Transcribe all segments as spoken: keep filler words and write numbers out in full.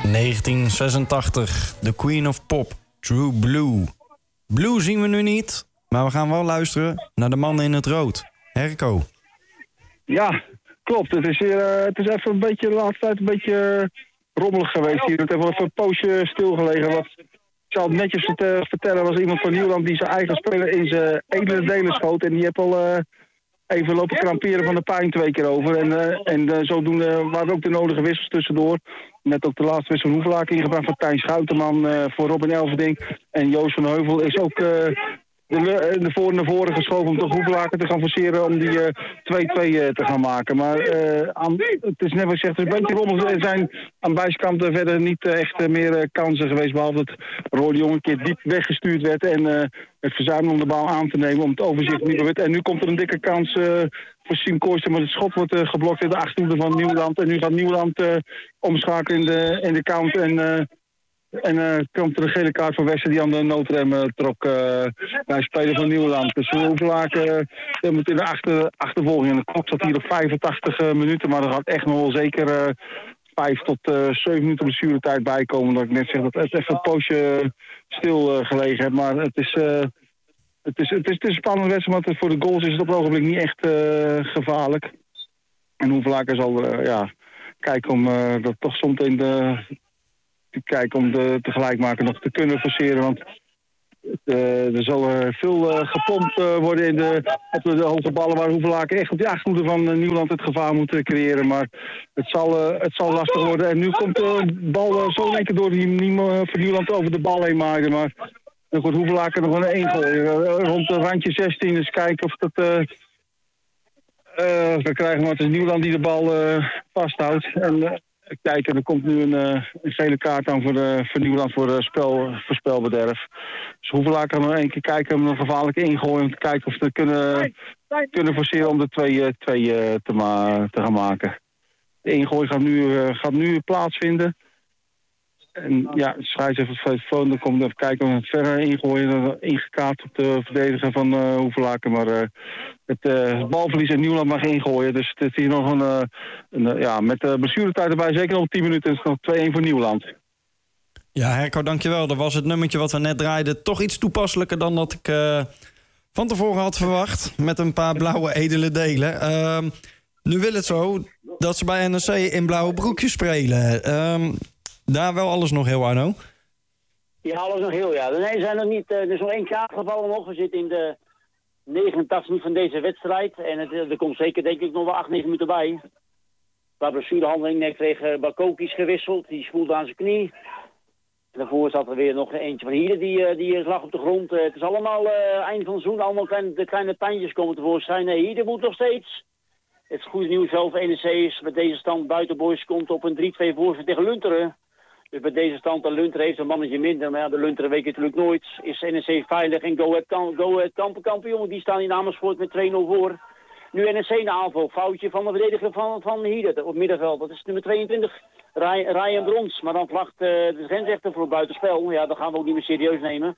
negentien zesentachtig, The Queen of Pop, True Blue. Blue zien we nu niet, maar we gaan wel luisteren naar de man in het rood. Herco. Ja, klopt. Het is, hier, uh, het is even een beetje de laatste tijd een beetje rommelig geweest hier. Het heeft wel even een poosje stilgelegen. Wat, ik zal het netjes uh, vertellen, was iemand van Nieuwland die zijn eigen speler in zijn ene delen schoot. En die heeft al uh, even lopen kramperen van de pijn twee keer over. En, uh, en uh, zodoende waren ook de nodige wissels tussendoor. Net ook de laatste wissel Hoevelaken ingebracht van Tijn Schuiterman uh, voor Robin Elverding. En Joost van Heuvel is ook... Uh, De, de voor naar voren geschoven om toch Hoevelaken te gaan forceren om die twee-twee uh, uh, te gaan maken. Maar uh, aan, het is net wat ik zeg, het is een beetje rommel. Er zijn aan beide kanten verder niet uh, echt uh, meer uh, kansen geweest. Behalve dat Roy de Jong een keer diep weggestuurd werd en uh, het verzuim om de bal aan te nemen om het overzicht niet meer werd. En nu komt er een dikke kans uh, voor Siem Kooijster, maar het schot wordt uh, geblokt in de achterhoede van Nieuwland. En nu gaat Nieuwland uh, omschakelen in de, in de count en... Uh, En uh, komt er een gele kaart voor Westen die aan de noodrem uh, trok uh, bij speler van Nieuwland. Dus Hoevelaken uh, moet in de achter, achtervolging. En de klok staat hier op vijfentachtig uh, minuten, maar er gaat echt nog wel zeker uh, vijf tot zeven minuten blessuretijd bij komen. Dat ik net zeg dat het even een poosje stil uh, gelegen heb. Maar het is, uh, het is, het is, het is een spannende wedstrijd, want voor de goals is het op het ogenblik niet echt uh, gevaarlijk. En Hoevelaken zal uh, ja, kijken om uh, dat toch soms in de... te kijken om de tegelijkmaker nog te kunnen forceren. Want uh, er zal uh, veel uh, gepompt uh, worden in de, op de, de hoge ballen waar Hoevelaken echt op die achterhoede van uh, Nieuwland het gevaar moet creëren. Maar het zal, uh, het zal lastig worden. En nu komt de uh, bal uh, zo in één keer door die uh, voor Nieuwland over de bal heen maaien. Maar dan wordt Hoevelaken nog een één gooien. Uh, rond de randje zestien. Dus kijken of dat... Uh, uh, we krijgen maar het is Nieuwland die de bal uh, vasthoudt. En... Uh, Kijken, er komt nu een, uh, een gele kaart aan voor, de, voor Nieuwland voor, uh, spel, voor spelbederf. Dus Hoevelaken kan nog één keer kijken om een gevaarlijk ingooien om te kijken of ze kunnen, kunnen forceren om de twee, uh, twee uh, te, ma te gaan maken. De ingooi gaat nu, uh, gaat nu plaatsvinden. En ja, de scheidsrechter van het telefoon, dan komt even kijken of het verder ingooien, ingekaart op de verdediger van uh, Hoevelaken. Maar uh, het uh, balverlies in Nieuwland mag ingooien. Dus het is hier nog een, uh, een uh, ja, met de uh, blessuretijd erbij, zeker nog tien minuten, is het nog twee-één voor Nieuwland. Ja, Herco, dankjewel. Dat was het nummertje wat we net draaiden. Toch iets toepasselijker dan dat ik uh, van tevoren had verwacht. Met een paar blauwe edele delen. Uh, nu wil het zo dat ze bij N E C in blauwe broekjes spelen. Uh, Daar wel alles nog heel, Arno? Ja, alles nog heel, ja. Nee, zijn nog niet, uh, er is nog één kaart gevallen nog. We zitten in de negenentachtig minuten van deze wedstrijd. En het, er komt zeker, denk ik, nog wel acht, negen minuten bij. Qua blessurehandeling net kreeg uh, Bakokis gewisseld. Die spoelde aan zijn knie. En daarvoor zat er weer nog eentje van hier. Die, uh, die lag op de grond. Uh, het is allemaal uh, eind van het seizoen. Allemaal kleine, de kleine pijntjes komen tevoorschijn. Nee, hier moet nog steeds. Het goede nieuws wel voor N E C is. Met deze stand Buitenboys komt op een drie-twee voorzet tegen Lunteren. Dus bij deze stand, de Lunteren heeft een mannetje minder. Maar ja, de Lunteren weet je natuurlijk nooit. Is N E C veilig en Go Ahead, Go Ahead Kampen kampioen. Die staan in Amersfoort met twee nul voor. Nu N E C een aanval. Foutje van de verdediger van, van Hieder op middenveld. Dat is nummer tweeëntwintig, Ryan Brons. Maar dan vlagt uh, de grensrechter voor het buitenspel. Ja, dat gaan we ook niet meer serieus nemen.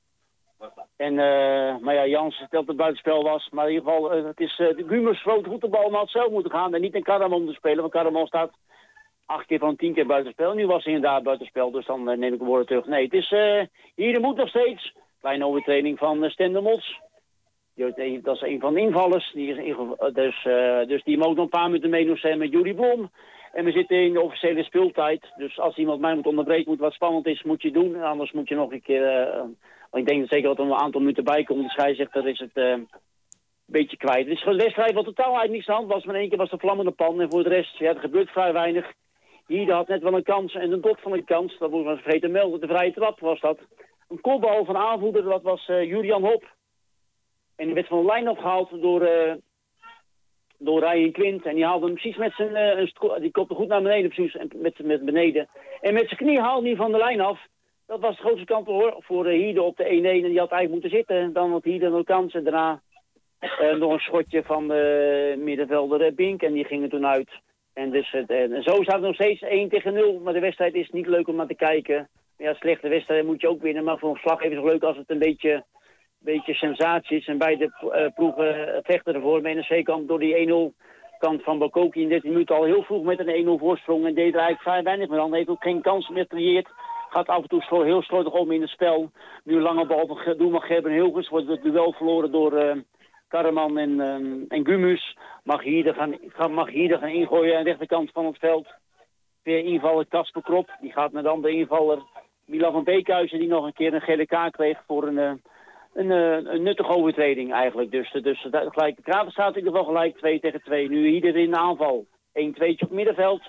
En, uh, maar ja, Jans dat het buitenspel was. Maar in ieder geval, uh, het is uh, de Gumers grote goed de bal maar had zelf moeten gaan. En niet in Karamon te spelen. Want Karamon staat acht keer van tien keer buitenspel. Nu was hij inderdaad buitenspel, dus dan uh, neem ik de woorden terug. Nee, het is uh, hier moet nog steeds. Kleine overtreding van uh, Stendermots. Dat is een van de invallers. Die is dus, uh, dus die mag nog een paar minuten meedoen met Jury Blom. En we zitten in de officiële speeltijd. Dus als iemand mij moet onderbreken, moet wat spannend is, moet je doen. En anders moet je nog een keer... Uh, want ik denk dat zeker dat er een aantal minuten bij komt. De scheidsrechter is het uh, een beetje kwijt. Het is een wedstrijd wat totaal eigenlijk niks aan de hand was. Maar in één keer was de vlammende pan. En voor de rest, ja, er gebeurt vrij weinig. Hier had net wel een kans en een dot van een kans. Dat moet ik maar vergeten melden. De vrije trap was dat. Een kopbal van aanvoerder, dat was uh, Julian Hop. En die werd van de lijn afgehaald door, uh, door Ryan Quint. En die haalde hem precies met zijn... Uh, die kopte goed naar beneden, precies, met, met beneden. En met zijn knie haalde hij van de lijn af. Dat was de grootste kant hoor, voor uh, Hiede op de één-één. En die had eigenlijk moeten zitten. Dan had Hiede nog kans. En daarna uh, nog een schotje van de middenvelder uh, Bink. En die ging er toen uit. En, dus, uh, en zo staat het nog steeds één tegen nul. Maar de wedstrijd is niet leuk om naar te kijken. Ja, slechte wedstrijd moet je ook winnen. Maar voor een slag even nog leuk als het een beetje... beetje sensatie is. En beide uh, ploegen vechten ervoor. Bij N E C kan door die één nul rechterkant van Bakoki in dertien minuten al heel vroeg met een één nul voorsprong. En deed er eigenlijk vrij weinig meer aan. Heeft ook geen kans meer gecreëerd. Gaat af en toe zo heel slordig om in het spel. Nu een lange bal van doelman Gerben Hilgers. Wordt het duel verloren door uh, Karaman en, uh, en Gumus. Mag hier gaan, mag hier gaan ingooien aan de rechterkant van het veld. Weer invaller Kasper Krop. Die gaat naar de andere invaller Milan van Beekhuizen. Die nog een keer een gele kaart kreeg voor een, uh, een, uh, een nuttige overtreding eigenlijk. Dus, dus uh, gelijk, de Kraven staat in ieder geval gelijk twee tegen twee. Nu hier in de aanval. een tweetje op middenveld.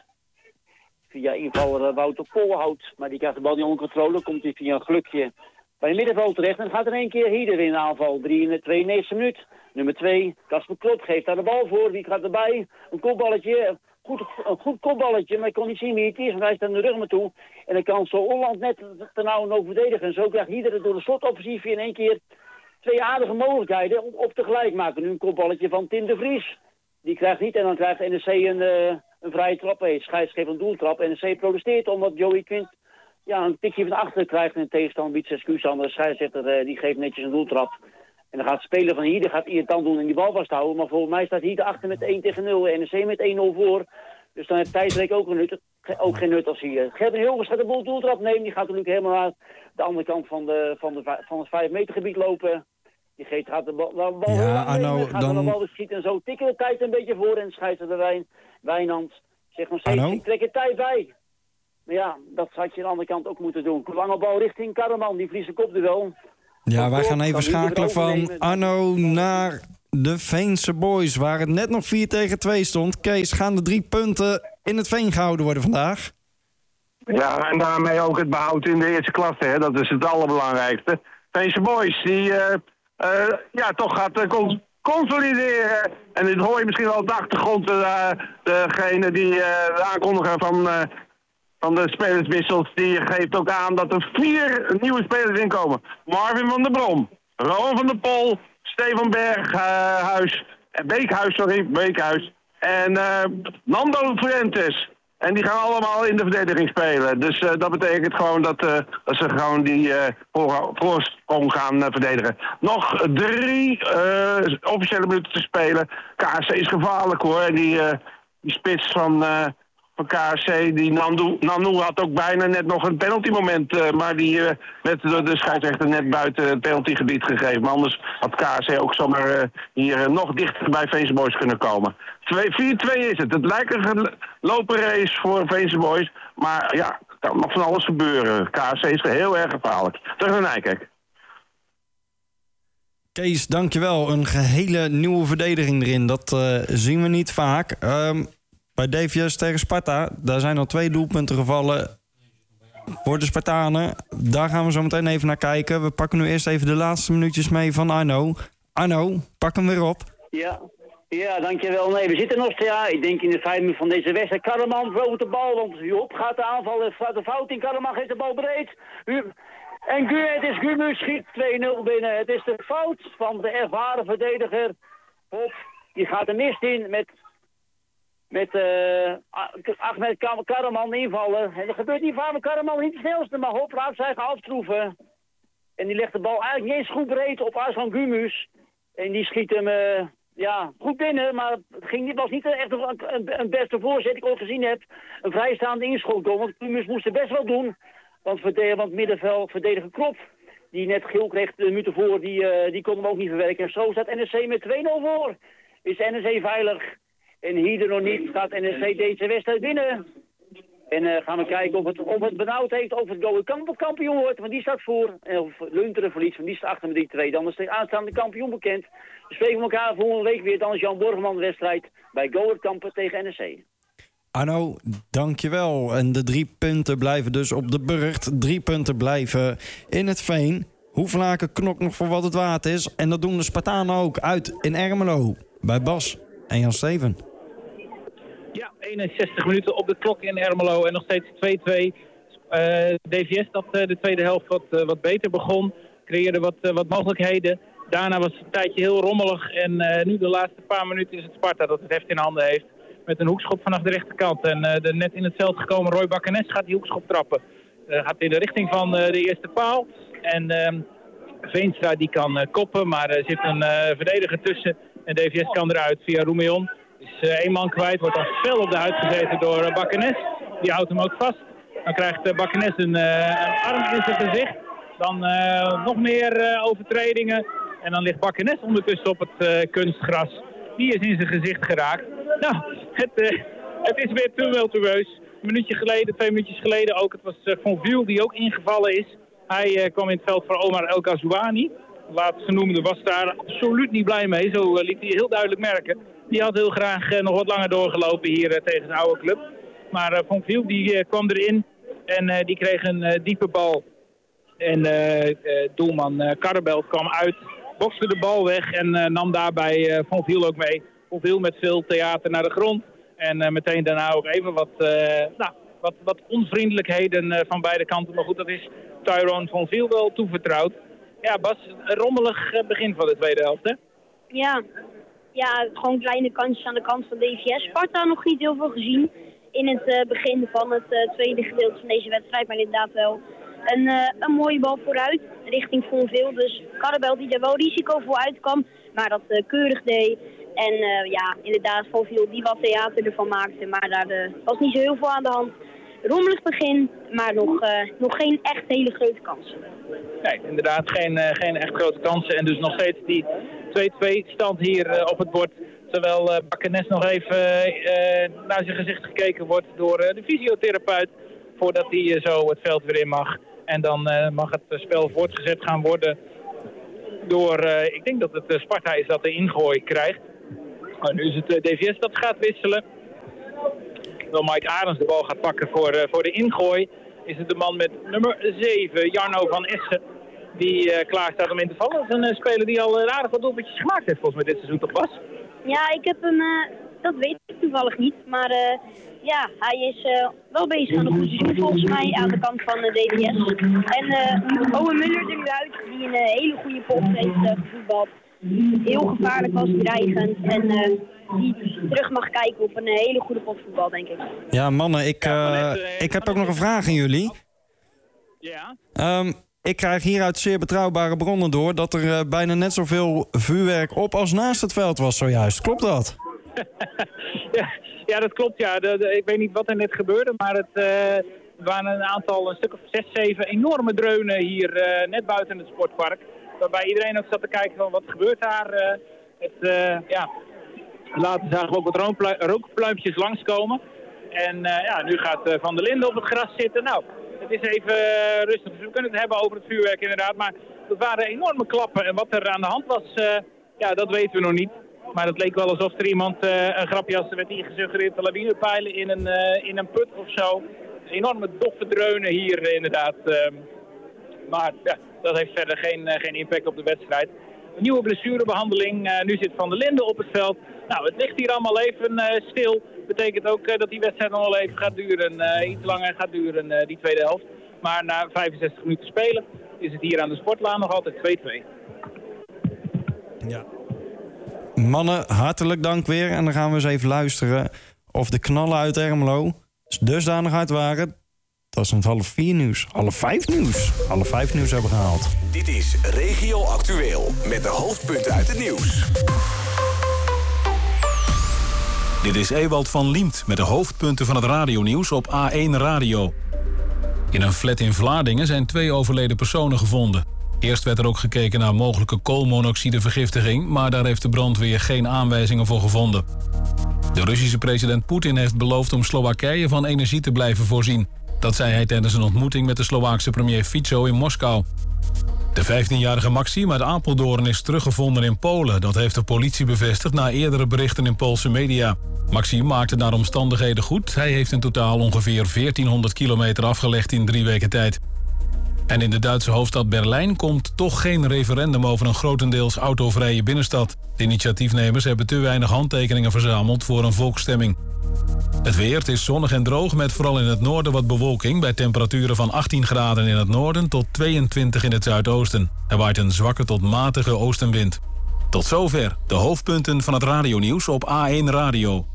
Via invaller uh, Wouter Polhout. Maar die krijgt de bal niet onder controle. Komt hij via een gelukje bij het middenveld terecht. En gaat er één keer hier in de aanval. drie in de tweeënnegentigste minuut. Nummer twee, Kasper Klop geeft daar de bal voor. Wie gaat erbij? Een kopballetje. Goed, een goed kopballetje. Maar ik kon niet zien wie het is. Want hij staat aan de rug me toe. En dan kan zo Holland net ten nauw en ook verdedigen. En zo krijgt iedereen door de slotoffensief in één keer twee aardige mogelijkheden op, op tegelijk maken. Nu een kopballetje van Tim de Vries. Die krijgt niet. En dan krijgt N E C een... Uh, Een vrije trap, hey, scheidsgever een doeltrap. En N E C protesteert omdat Joey Quint ja, een tikje van achter krijgt. En de tegenstander biedt zijn excuus aan. De scheidsrechter uh, die geeft netjes een doeltrap. En dan gaat de speler van Hiede gaat irritant doen en die bal vasthouden. Maar volgens mij staat Hiede achter met één tegen nul. En N E C met één nul voor. Dus dan heeft Tijdrek ook, een nut, ook geen nut als hier. Gerben Hilgers gaat de boel doeltrap nemen. Die gaat natuurlijk helemaal naar de andere kant van, de, van, de, van het vijf meter gebied lopen. Die geeft, gaat de bal, de bal ja, Arno, nemen, gaat dan... de bal schieten en zo tikken de tijd een beetje voor. En scheidsrechter Wijn, Wijnand zegt nog steeds, ik trek er tijd bij. Maar ja, dat had je aan de andere kant ook moeten doen. Lange bal richting Karaman, die verliest de kopduel. Ja, wij gaan even schakelen van Arno naar de Veense Boys, waar het net nog vier tegen twee stond. Kees, gaan de drie punten in het Veen gehouden worden vandaag? Ja, en daarmee ook het behoud in de eerste klasse, hè. Dat is het allerbelangrijkste. Veense Boys, die uh, uh, ja, toch gaat uh, cons- consolideren. En dit hoor je misschien wel op de achtergrond, uh, degene die uh, de aankondiger van... Uh, Van de spelerswissels, die geeft ook aan dat er vier nieuwe spelers inkomen. Marvin van der Brom, Rowan van der Pol, Stefan Berghuis, uh, Beekhuis, sorry, Beekhuis. En uh, Nando Fuentes. En die gaan allemaal in de verdediging spelen. Dus uh, dat betekent gewoon dat, uh, dat ze gewoon die uh, voor, voorsprong gaan uh, verdedigen. Nog drie uh, officiële minuten te spelen. K S C is gevaarlijk hoor. En die, uh, die spits van... Uh, Van K S C, die Nanu, Nanu had ook bijna net nog een penaltymoment, uh, maar die uh, werd door de scheidsrechter net buiten het penaltygebied gegeven. Maar anders had K S C ook zomaar uh, hier uh, nog dichter bij Veense Boys kunnen komen. vier twee is het. Het lijkt een gelopen race voor Veense Boys, maar ja, er kan nog van alles gebeuren. K S C is heel erg gevaarlijk. Terug naar Nijkerk. Kees, dankjewel. Een gehele nieuwe verdediging erin. Dat uh, zien we niet vaak. Um, Bij D V S tegen Sparta, daar zijn al twee doelpunten gevallen voor de Spartanen. Daar gaan we zo meteen even naar kijken. We pakken nu eerst even de laatste minuutjes mee van Arno. Arno, pak hem weer op. Ja, ja dankjewel. Nee, we zitten nog, ja, ik denk in de vijf minuten van deze wedstrijd. Karaman vloog de bal, want Job gaat de aanval. Er staat een fout in. Karaman geeft de bal breed. En Gu, het is Gumus, schiet twee nul binnen. Het is de fout van de ervaren verdediger. Hop, die gaat de mist in met... Met uh, Ahmed Karaman invallen. En dat gebeurt niet vaak met Karaman, niet het snelste. Maar Hop laat zich aftroeven. En die legt de bal eigenlijk niet eens goed breed op Arslan Gumus. En die schiet hem uh, ja, goed binnen. Maar het ging, was niet echt een, een, een beste voorzet die ik ooit gezien heb. Een vrijstaande inschot. Want Gumus moest het best wel doen. Want, verdediger, want middenveld verdediger Krop, die net geel kreeg de minuut ervoor, die, uh, die kon hem ook niet verwerken. En zo staat N E C met twee nul voor. Is N E C veilig. En hier nog niet gaat N E C deze wedstrijd winnen. En uh, gaan we kijken of het, of het benauwd heeft of het Go Kamp kampioen wordt. Want die staat voor. En of Lunteren verliest, want die staat achter met die twee. Dan is de aanstaande kampioen bekend. Dus spreken we elkaar volgende week weer. Dan is Jan Borgman de wedstrijd bij Go Kampen tegen N E C. Arno, dankjewel. En de drie punten blijven dus op de burcht. Drie punten blijven in het Veen. Hoevelaken knokt nog voor wat het waard is. En dat doen de Spartanen ook uit in Ermelo. Bij Bas en Jan Steven. Ja, eenenzestig minuten op de klok in Ermelo en nog steeds twee twee. Uh, D V S dat uh, de tweede helft wat, uh, wat beter begon. Creëerde wat, uh, wat mogelijkheden. Daarna was het een tijdje heel rommelig. En uh, nu de laatste paar minuten is het Sparta dat het heft in handen heeft. Met een hoekschop vanaf de rechterkant. En uh, de net in het veld gekomen Roy Bakkenes gaat die hoekschop trappen. Uh, gaat in de richting van uh, de eerste paal. En uh, Veenstra die kan uh, koppen, maar er zit een uh, verdediger tussen. En D V S kan eruit via Roemeon. Is uh, één man kwijt, wordt dan fel op de huid gezeten door uh, Bakkenes. Die houdt hem ook vast. Dan krijgt uh, Bakkenes een, uh, een arm in zijn gezicht. Dan uh, nog meer uh, overtredingen. En dan ligt Bakkenes ondertussen op het uh, kunstgras. Die is in zijn gezicht geraakt. Nou, het, uh, het is weer tumultueus. Een minuutje geleden, twee minuutjes geleden ook. Het was uh, Von Viel die ook ingevallen is. Hij uh, kwam in het veld voor Omar El Ghazouani. Laatst genoemde was daar absoluut niet blij mee. Zo uh, liet hij heel duidelijk merken. Die had heel graag uh, nog wat langer doorgelopen hier uh, tegen zijn oude club. Maar uh, Von Viel die uh, kwam erin en uh, die kreeg een uh, diepe bal. En uh, uh, doelman uh, Karrebelt kwam uit, bokste de bal weg en uh, nam daarbij uh, Von Viel ook mee. Von Viel met veel theater naar de grond. En uh, meteen daarna ook even wat, uh, nou, wat, wat onvriendelijkheden uh, van beide kanten. Maar goed, dat is Tyrone Von Viel wel toevertrouwd. Ja, Bas, een rommelig uh, begin van de tweede helft, hè? Ja. ja, gewoon kleine kansjes aan de kant van D V S. Sparta nog niet heel veel gezien in het uh, begin van het uh, tweede gedeelte van deze wedstrijd. Maar inderdaad wel een, uh, een mooie bal vooruit richting Von Viel. Dus Karrebelt die er wel risico voor uitkwam, maar dat uh, keurig deed. En uh, ja, inderdaad, Von Viel die wat theater ervan maakte, maar daar uh, was niet zo heel veel aan de hand. Rommelig begin, maar nog, uh, nog geen echt hele grote kansen. Nee, inderdaad geen, uh, geen echt grote kansen. En dus nog steeds die twee-twee stand hier uh, op het bord. Terwijl uh, Bakkenes nog even uh, naar zijn gezicht gekeken wordt door uh, de fysiotherapeut. Voordat hij uh, zo het veld weer in mag. En dan uh, mag het spel voortgezet gaan worden door, uh, ik denk dat het uh, Sparta is dat de ingooi krijgt. Maar nu is het uh, D V S dat gaat wisselen. Terwijl Mike Arends de bal gaat pakken voor, uh, voor de ingooi, is het de man met nummer zeven, Jarno van Essen, die uh, klaar staat om in te vallen. Dat is een uh, speler die al uh, aardig wat doelpuntjes gemaakt heeft volgens mij dit seizoen, toch Bas? Ja, ik heb hem, uh, dat weet ik toevallig niet, maar uh, ja, hij is uh, wel bezig aan een goed seizoen volgens mij aan de kant van uh, D V S. En uh, Owen Muller er nu uit, die een uh, hele goede pot heeft uh, gevoetbald. Heel gevaarlijk was, dreigend en uh, die terug mag kijken op een uh, hele goede potvoetbal, denk ik. Ja, mannen, ik, uh, ik heb ook nog een vraag aan jullie. Ja? Um, ik krijg hieruit zeer betrouwbare bronnen door dat er uh, bijna net zoveel vuurwerk op als naast het veld was zojuist. Klopt dat? ja, ja, dat klopt, ja. De, de, ik weet niet wat er net gebeurde, maar het uh, waren een aantal, een stuk of zes, zeven enorme dreunen hier uh, net buiten het sportpark. Waarbij iedereen ook zat te kijken van wat gebeurt daar. Uh, het, uh, ja. Later zagen we ook wat rookpluimpjes langskomen. En uh, ja, nu gaat uh, Van der Linden op het gras zitten. Nou, het is even uh, rustig. Dus we kunnen het hebben over het vuurwerk inderdaad. Maar het waren enorme klappen. En wat er aan de hand was, uh, ja, dat weten we nog niet. Maar het leek wel alsof er iemand uh, een grapje had. Er werd hier gesuggereerd lawinepijlen in een, uh, in een put of zo. Enorme doffe dreunen hier uh, inderdaad. Uh, maar ja, dat heeft verder geen, uh, geen impact op de wedstrijd. Een nieuwe blessurebehandeling. Uh, nu zit Van der Linden op het veld. Nou, het ligt hier allemaal even uh, stil. Betekent ook uh, dat die wedstrijd nog wel even gaat duren. Uh, iets langer gaat duren, uh, die tweede helft. Maar na vijfenzestig minuten spelen is het hier aan de Sportlaan nog altijd twee-twee. Ja. Mannen, hartelijk dank weer. En dan gaan we eens even luisteren of de knallen uit Ermelo dusdanig hard waren dat ze het half vier nieuws, half vijf nieuws, half vijf nieuws hebben gehaald. Dit is Regio Actueel met de hoofdpunten uit het nieuws. Dit is Ewald van Liemt met de hoofdpunten van het radionieuws op A één Radio. In een flat in Vlaardingen zijn twee overleden personen gevonden. Eerst werd er ook gekeken naar mogelijke koolmonoxidevergiftiging, maar daar heeft de brandweer geen aanwijzingen voor gevonden. De Russische president Poetin heeft beloofd om Slowakije van energie te blijven voorzien. Dat zei hij tijdens een ontmoeting met de Slovaakse premier Fico in Moskou. De vijftienjarige Maxime uit Apeldoorn is teruggevonden in Polen. Dat heeft de politie bevestigd na eerdere berichten in Poolse media. Maxime maakte naar omstandigheden goed. Hij heeft in totaal ongeveer veertienhonderd kilometer afgelegd in drie weken tijd. En in de Duitse hoofdstad Berlijn komt toch geen referendum over een grotendeels autovrije binnenstad. De initiatiefnemers hebben te weinig handtekeningen verzameld voor een volksstemming. Het weer, het is zonnig en droog met vooral in het noorden wat bewolking bij temperaturen van achttien graden in het noorden tot tweeëntwintig in het zuidoosten. Er waait een zwakke tot matige oostenwind. Tot zover de hoofdpunten van het radionieuws op A één Radio.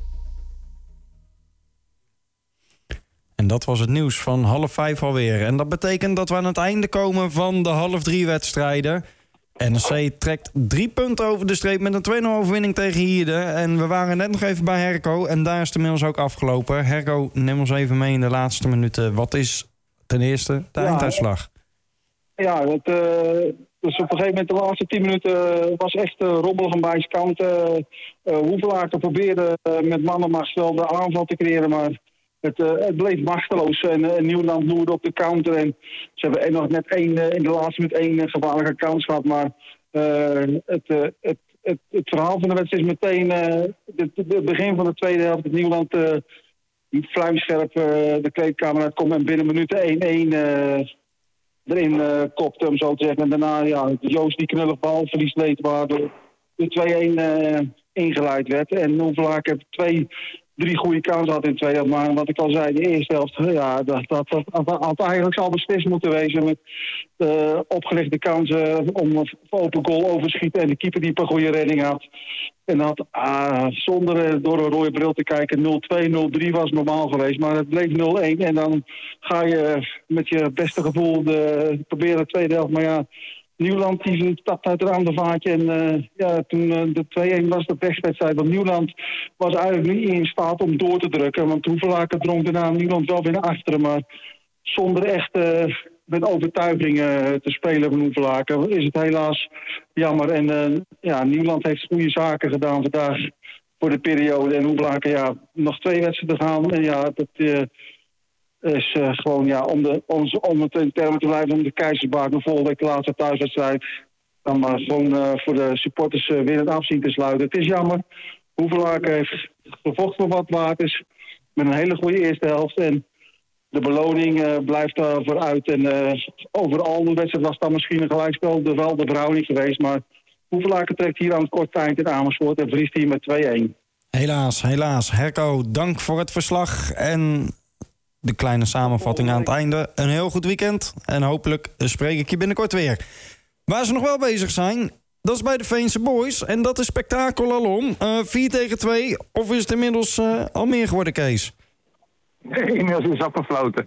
En dat was het nieuws van half vijf alweer. En dat betekent dat we aan het einde komen van de half drie wedstrijden. N E C trekt drie punten over de streep met een twee nul overwinning tegen Hierde. En we waren net nog even bij Herco en daar is het inmiddels ook afgelopen. Herco, neem ons even mee in de laatste minuten. Wat is ten eerste de Ja, einduitslag? Ja, het, uh, dus op een gegeven moment de laatste tien minuten uh, was echt uh, rommelig aan beide kanten. Uh, uh, Hoevelaken probeerde uh, met mannenmacht wel de aanval te creëren, maar het, uh, het bleef machteloos. En uh, Nieuwland loerde op de counter. En ze hebben er nog net één, uh, in de laatste minuut één uh, gevaarlijke kans gehad. Maar uh, het, uh, het, het, het verhaal van de wedstrijd is meteen uh, het, het begin van de tweede helft. Het Nieuwland uh, vlijmscherp uh, de kleedkamer uitkomt en binnen minuten één-één... Uh, erin uh, kopte, om zo te zeggen. En daarna, ja, Joost die knullig balverlies leed, waardoor de twee-één uh, ingeleid werd. En Hoevelaken heeft twee, drie goede kansen had in de tweede helft. Maar wat ik al zei, de eerste helft, ja, dat, dat, dat, dat had eigenlijk al beslist moeten wezen met uh, opgelichte kansen om een open goal overschieten. En de keeper die een goede redding had. En dat uh, zonder uh, door een rode bril te kijken nul twee, nul drie was normaal geweest. Maar het bleef nul-één. En dan ga je met je beste gevoel de, proberen de tweede helft. Maar ja, Nieuwland die stapt uit het andere vaatje. En uh, ja, toen uh, de twee-één was de pechwedstrijd. Want Nieuwland was eigenlijk niet in staat om door te drukken. Want Hoevelaken drong daarna Nieuwland wel weer naar achteren. Maar zonder echt uh, met overtuiging uh, te spelen van Hoevelaken is het helaas jammer. En uh, ja, Nieuwland heeft goede zaken gedaan vandaag voor de periode. En Hoevelaken, ja, nog twee wedstrijden gaan. En ja, dat uh, is uh, gewoon, ja, om, de, om, om het in termen te blijven, om de Keizersbaard de volgende week de laatste thuiswedstrijd dan maar gewoon uh, voor de supporters uh, weer het afzien te sluiten. Het is jammer. Hoevelaken heeft gevochten voor wat waard is. Met een hele goede eerste helft. En de beloning uh, blijft daar vooruit. En uh, overal de wedstrijd was dan misschien een gelijkspel. Er wel de verhouding geweest. Maar Hoevelaken trekt hier aan het kort eind in Amersfoort. En verliest hier met twee-één. Helaas, helaas. Herco, dank voor het verslag. En de kleine samenvatting aan het einde. Een heel goed weekend. En hopelijk spreek ik je binnenkort weer. Waar ze nog wel bezig zijn, dat is bij de Veense Boys. En dat is spektakel alom. Uh, vier tegen twee. Of is het inmiddels uh, al meer geworden, Kees? Nee, inmiddels is het afgefloten.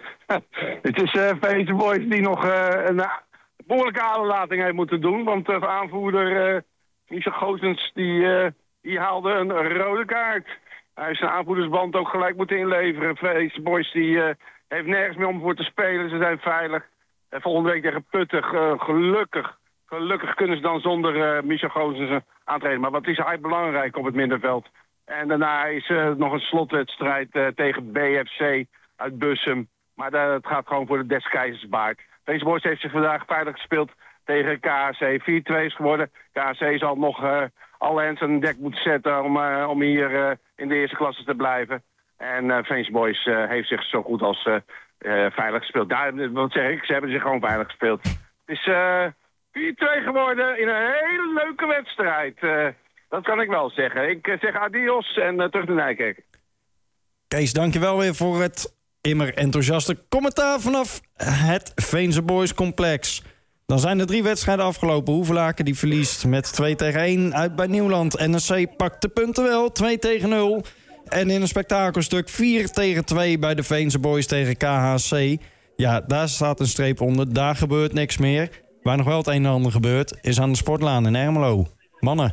Het is uh, Veense Boys die nog uh, een behoorlijke aderlating heeft moeten doen. Want de uh, aanvoerder uh, Michel Goossens die, uh, die haalde een rode kaart. Hij heeft zijn aanvoerdersband ook gelijk moeten inleveren. Veense Boys die, uh, heeft nergens meer om voor te spelen. Ze zijn veilig. Uh, volgende week tegen Putten, uh, gelukkig. Gelukkig kunnen ze dan zonder uh, Michel Goossens aantreden. Maar wat is eigenlijk belangrijk op het middenveld? En daarna is er uh, nog een slotwedstrijd uh, tegen B F C uit Bussum. Maar uh, het gaat gewoon voor de des Keizersbaard. Veense Boys heeft zich vandaag veilig gespeeld tegen K H C. vier twee is geworden. K H C zal nog uh, alle hands aan dek moeten zetten om, uh, om hier uh, in de eerste klasse te blijven. En uh, Veense Boys uh, heeft zich zo goed als uh, uh, veilig gespeeld. Daar, wat zeg ik? Ze hebben zich gewoon veilig gespeeld. Het is uh, vier twee geworden in een hele leuke wedstrijd. Uh, Dat kan ik wel zeggen. Ik zeg adios en uh, terug naar Nijkerk. Kees, dankjewel weer voor het immer enthousiaste commentaar vanaf het Veense Boys complex. Dan zijn er drie wedstrijden afgelopen. Hoevelaken die verliest met twee tegen één uit bij Nieuwland. N E C pakt de punten wel, twee tegen nul. En in een spektakelstuk vier tegen twee bij de Veense Boys tegen K H C. Ja, daar staat een streep onder. Daar gebeurt niks meer. Waar nog wel het een en ander gebeurt, is aan de Sportlaan in Ermelo. Mannen.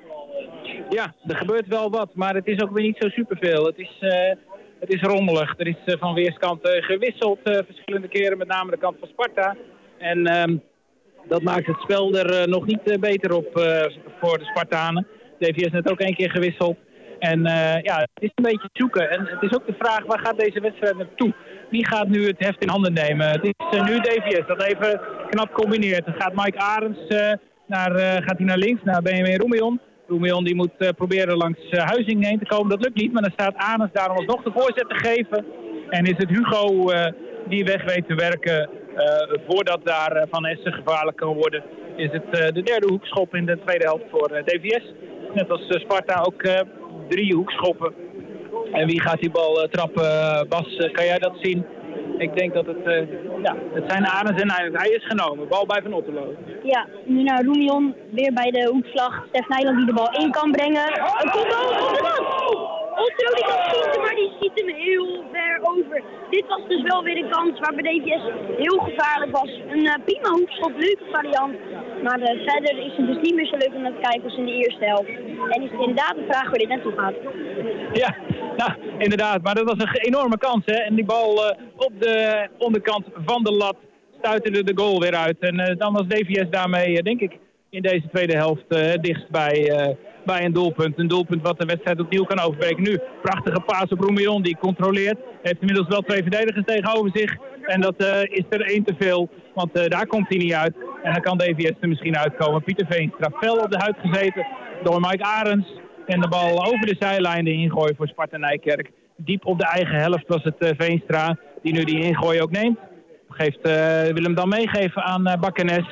Ja, er gebeurt wel wat, maar het is ook weer niet zo superveel. Het is, uh, het is rommelig. Er is uh, van weerskanten gewisseld uh, verschillende keren, met name de kant van Sparta. En uh, dat maakt het spel er uh, nog niet uh, beter op uh, voor de Spartanen. D V S net ook één keer gewisseld. En uh, ja, het is een beetje zoeken. En het is ook de vraag, waar gaat deze wedstrijd naartoe? Wie gaat nu het heft in handen nemen? Het is uh, nu D V S dat even knap combineert. Dan gaat Mike Arends uh, naar, uh, gaat hij naar links, naar Benjamin Roemion. Roemion die moet uh, proberen langs uh, Huizing heen te komen. Dat lukt niet, maar dan staat Arends daar om alsnog de voorzet te geven. En is het Hugo uh, die weg weet te werken uh, voordat daar uh, Van Essen gevaarlijk kan worden. Is het uh, de derde hoekschop in de tweede helft voor uh, D V S. Net als uh, Sparta ook uh, drie hoekschoppen. En wie gaat die bal uh, trappen? Uh, Bas, uh, kan jij dat zien? Ik denk dat het, uh, ja, het zijn Arends en hij, hij is genomen. Bal bij Van Otterlo. Ja, nu naar Roemion. Weer bij de hoekvlag. Stef Nijland die de bal in kan brengen. Een kopbal op de lat! Otterlo die kan schieten, maar die schiet hem heel ver over. Dit was dus wel weer een kans waar bij D V S heel gevaarlijk was. Een uh, prima hoekschop, leuke variant. Maar uh, verder is het dus niet meer zo leuk om naar te kijken als in de eerste helft. En is het inderdaad de vraag waar dit naartoe gaat. Ja, nou, inderdaad. Maar dat was een enorme kans, hè. En die bal uh, op de onderkant van de lat stuiterde de goal weer uit. En uh, dan was D V S daarmee, uh, denk ik, in deze tweede helft uh, dichtst bij, uh, bij een doelpunt. Een doelpunt wat de wedstrijd opnieuw kan overbreken. Nu, prachtige paas op Roemion, die controleert. Heeft inmiddels wel twee verdedigers tegenover zich. En dat uh, is er één te veel, want uh, daar komt hij niet uit. En dan kan D V S er misschien uitkomen. Pieter Veenstra fel op de huid gezeten door Mike Arends. En de bal over de zijlijn de ingooi voor Sparta Nijkerk. Diep op de eigen helft was het uh, Veenstra die nu die ingooi ook neemt. Geeft, uh, wil hem dan meegeven aan uh, Bakkenes.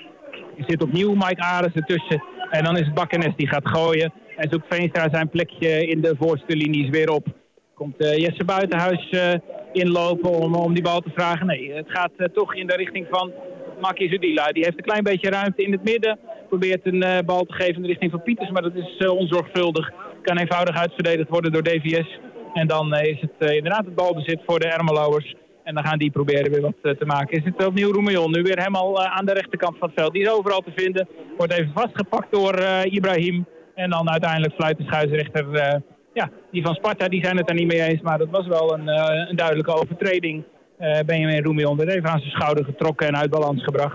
Er zit opnieuw Mike Arends ertussen. En dan is het Bakkenes die gaat gooien. En zoekt Veenstra zijn plekje in de voorste linies weer op. Komt uh, Jesse Buitenhuis uh, inlopen om, om die bal te vragen. Nee, het gaat uh, toch in de richting van Maki Zudila. Die heeft een klein beetje ruimte in het midden. Probeert een uh, bal te geven in de richting van Pieters. Maar dat is uh, onzorgvuldig. Kan eenvoudig uitverdedigd worden door D V S. En dan uh, is het uh, inderdaad het balbezit voor de Ermelouwers. En dan gaan die proberen weer wat uh, te maken. Is het opnieuw Roemion. Nu weer helemaal uh, aan de rechterkant van het veld. Die is overal te vinden. Wordt even vastgepakt door uh, Ibrahim. En dan uiteindelijk fluit de scheidsrechter. Uh, ja, die van Sparta die zijn het er niet mee eens. Maar dat was wel een, uh, een duidelijke overtreding. Uh, Benjamin Roemion werd even aan zijn schouder getrokken en uit balans gebracht.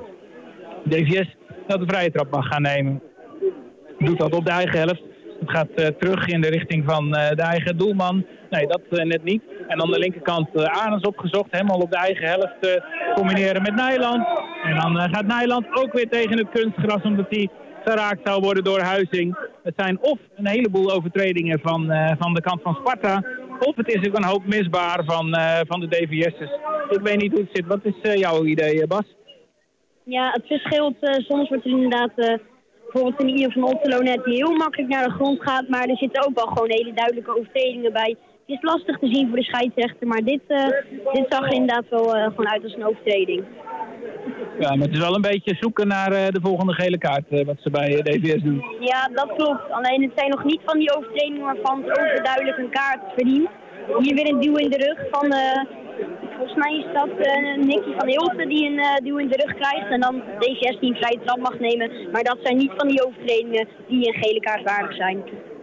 D V S dat de vrije trap mag gaan nemen. Doet dat op de eigen helft. Het gaat uh, terug in de richting van uh, de eigen doelman. Nee, dat uh, net niet. En aan de linkerkant uh, Arends opgezocht. Helemaal op de eigen helft uh, combineren met Nijland. En dan uh, gaat Nijland ook weer tegen het kunstgras omdat hij geraakt zou worden door Huizing. Het zijn of een heleboel overtredingen van, uh, van de kant van Sparta. Of het is ook een hoop misbaar van, uh, van de D V S'ers. Ik weet niet hoe het zit. Wat is uh, jouw idee, Bas? Ja, het verschilt. Uh, soms wordt er inderdaad uh, bijvoorbeeld een Ian van Otterlo net die heel makkelijk naar de grond gaat. Maar er zitten ook wel gewoon hele duidelijke overtredingen bij. Het is lastig te zien voor de scheidsrechter, maar dit, uh, dit zag er inderdaad wel uh, gewoon uit als een overtreding. Ja, maar het is wel een beetje zoeken naar uh, de volgende gele kaart, uh, wat ze bij uh, D V S doen. Ja, dat klopt. Alleen het zijn nog niet van die overtredingen waarvan het overduidelijk een kaart verdient. Hier weer een duw in de rug van, uh, volgens mij is dat uh, Nicky van Hilten die een uh, duw in de rug krijgt. En dan D V S die een vrije trap mag nemen. Maar dat zijn niet van die overtredingen die een gele kaart waardig zijn.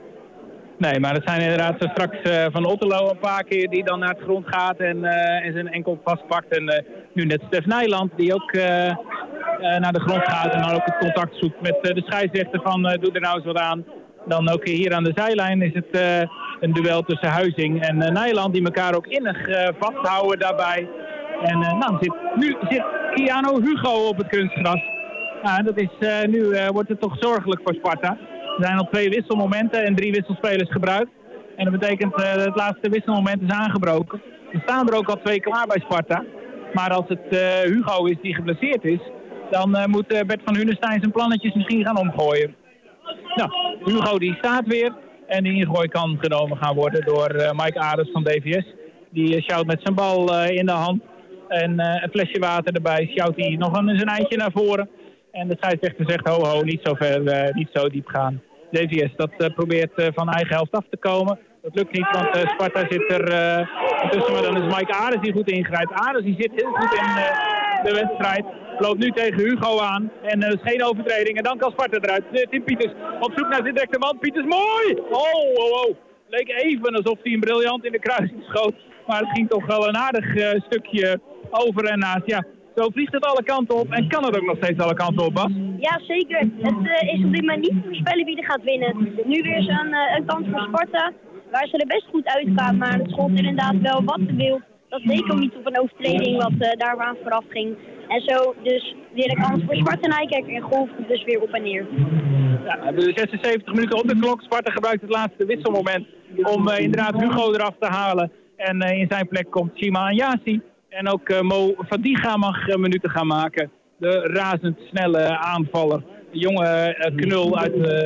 Nee, maar het zijn inderdaad zo straks uh, Van Otterlo een paar keer die dan naar het grond gaat en, uh, en zijn enkel vastpakt. En uh, nu net Stef Nijland die ook uh, uh, naar de grond gaat en dan ook het contact zoekt met uh, de scheidsrechter van uh, doe er nou eens wat aan. Dan ook hier aan de zijlijn is het uh, een duel tussen Huizing en uh, Nijland die elkaar ook innig uh, vasthouden daarbij. En uh, nou, zit, nu zit Keanu Hugo op het kunstgras. Nou, dat is, uh, nu uh, wordt het toch zorgelijk voor Sparta. Er zijn al twee wisselmomenten en drie wisselspelers gebruikt. En dat betekent uh, het laatste wisselmoment is aangebroken. Er staan er ook al twee klaar bij Sparta. Maar als het uh, Hugo is die geblesseerd is, dan uh, moet uh, Bert van Hunestein zijn plannetjes misschien gaan omgooien. Nou, Hugo die staat weer en die ingooi kan genomen gaan worden door uh, Mike Arends van D V S. Die uh, sjouwt met zijn bal uh, in de hand en uh, een flesje water erbij. Sjouwt hij nog een, een eindje naar voren. En de scheidsrechter zegt ho ho, niet zo ver, uh, niet zo diep gaan. D V S dat uh, probeert uh, van eigen helft af te komen. Dat lukt niet, want uh, Sparta zit er uh, tussen. Maar dan is Mike Arends die goed ingrijpt. Arends die zit heel goed in uh, de wedstrijd. Loopt nu tegen Hugo aan. En er uh, is geen overtreding. En dan kan Sparta eruit. Uh, Tim Pieters op zoek naar zijn directe man. Pieters, mooi! Oh, oh, oh. Leek even alsof hij een briljant in de kruising schoot. Maar het ging toch wel een aardig uh, stukje over en naast. Ja, zo vliegt het alle kanten op. En kan het ook nog steeds alle kanten op, Bas? Ja, zeker. Het uh, is op dit moment niet te voorspellen wie er gaat winnen. Nu weer zo'n uh, een kans voor Sparta. Waar ze er best goed uitgaan. Maar het schot inderdaad wel wat te wild. Dat leek ook niet op een overtreding wat uh, daar aan vooraf ging. En zo dus weer een kans voor Sparta Nijkerk en golft het dus weer op en neer. Ja, we hebben zesenzeventig minuten op de klok. Sparta gebruikt het laatste wisselmoment om uh, inderdaad Hugo eraf te halen. En uh, in zijn plek komt Shima Anyasi. En ook uh, Mo Fadiga mag uh, minuten gaan maken. De razendsnelle aanvaller. De jonge uh, knul uit... Uh,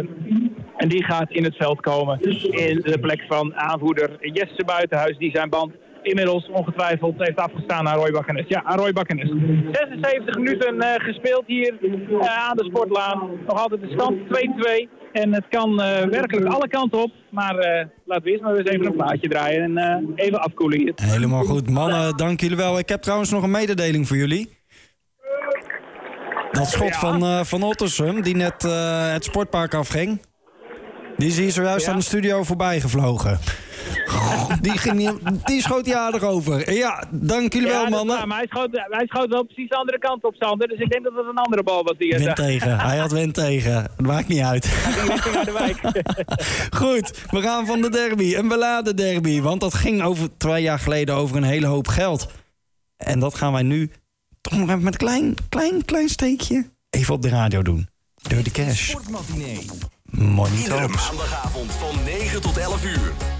en die gaat in het veld komen. In de plek van aanvoerder Jesse Buitenhuis. Die zijn band inmiddels ongetwijfeld heeft afgestaan aan Roy Bakkenes. Ja, aan Roy Bakkenes. zesenzeventig minuten uh, gespeeld hier uh, aan de Sportlaan. Nog altijd de stand twee twee. En het kan uh, werkelijk alle kanten op. Maar uh, laten we eerst maar eens even een plaatje draaien. En uh, even afkoelen hier. Helemaal goed. Mannen, dank jullie wel. Ik heb trouwens nog een mededeling voor jullie. Dat schot Ja. van, uh, van Ottersum, die net uh, het sportpark afging. Die is hier zojuist Ja. aan de studio voorbij gevlogen. Goh, die, ging niet, die schoot hij aardig over. Ja, dank jullie Ja, wel, dat is mannen. waar, maar hij schoot, hij schoot wel precies de andere kant op, Sander. Dus ik denk dat het een andere bal was die hij Wind tegen. Hij had wind tegen. Dat maakt niet uit. Die ging naar de wijk. Goed, we gaan van de derby. Een beladen derby. Want dat ging over twee jaar geleden over een hele hoop geld. En dat gaan wij nu toch nog even met een klein, klein, klein steekje even op de radio doen. Door de cash. Sportmatinee. Money Iedere Talks. maandagavond van negen tot elf uur.